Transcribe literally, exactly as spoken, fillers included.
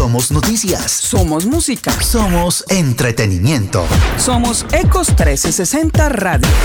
Somos noticias. Somos música. Somos entretenimiento. Somos Ecos trescientos sesenta Radio.